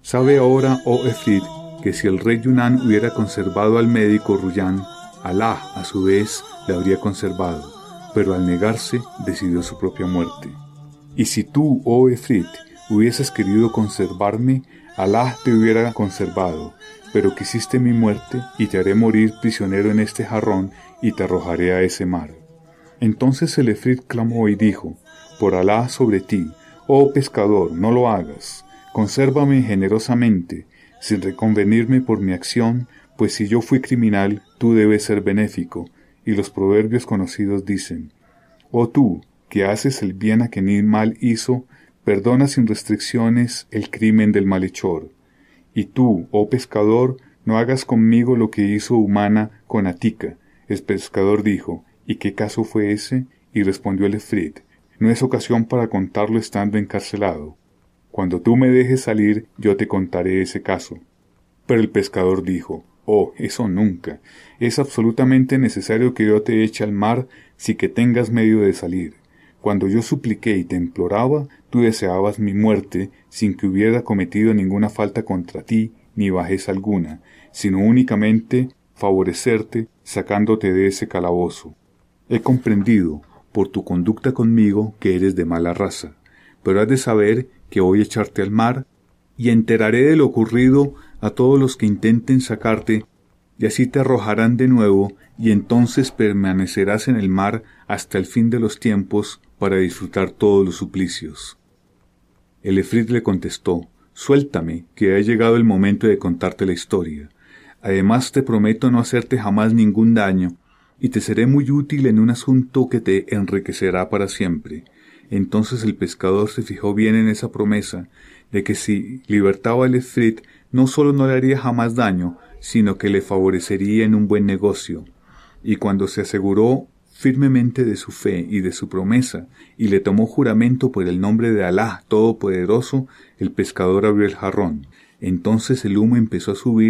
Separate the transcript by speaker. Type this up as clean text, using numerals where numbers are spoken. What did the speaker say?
Speaker 1: Sabe ahora, oh Efrit, que si el rey Yunán hubiera conservado al médico Ruyán, Alá, a su vez, le habría conservado, pero al negarse, decidió su propia muerte. Y si tú, oh Efrit, hubieses querido conservarme, Alá te hubiera conservado, pero quisiste mi muerte, y te haré morir prisionero en este jarrón, y te arrojaré a ese mar. Entonces el Efrit clamó y dijo: por Alá sobre ti, oh pescador, no lo hagas. Consérvame generosamente, sin reconvenirme por mi acción, pues si yo fui criminal, tú debes ser benéfico. Y los proverbios conocidos dicen: oh tú, que haces el bien a quien ni mal hizo, perdona sin restricciones el crimen del malhechor. Y tú, oh pescador, no hagas conmigo lo que hizo Humana con Atica. El pescador dijo: ¿y qué caso fue ese? Y respondió el Efrit: no es ocasión para contarlo estando encarcelado. Cuando tú me dejes salir, yo te contaré ese caso. Pero el pescador dijo: oh, eso nunca. Es absolutamente necesario que yo te eche al mar si que tengas medio de salir. Cuando yo supliqué y te imploraba, tú deseabas mi muerte sin que hubiera cometido ninguna falta contra ti ni bajeza alguna, sino únicamente favorecerte sacándote de ese calabozo. He comprendido, por tu conducta conmigo, que eres de mala raza, pero has de saber que voy a echarte al mar, y enteraré de lo ocurrido a todos los que intenten sacarte, y así te arrojarán de nuevo, y entonces permanecerás en el mar hasta el fin de los tiempos para disfrutar todos los suplicios. El Efrit le contestó: suéltame, que ha llegado el momento de contarte la historia. Además te prometo no hacerte jamás ningún daño, y te seré muy útil en un asunto que te enriquecerá para siempre. Entonces el pescador se fijó bien en esa promesa, de que si libertaba al Efrit, no solo no le haría jamás daño, sino que le favorecería en un buen negocio. Y cuando se aseguró firmemente de su fe y de su promesa, y le tomó juramento por el nombre de Alá Todopoderoso, el pescador abrió el jarrón. Entonces el humo empezó a subir